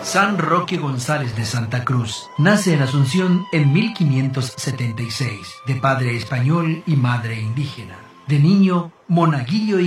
San Roque González de Santa Cruz nace en Asunción en 1576, de padre español y madre indígena. De niño, monaguillo y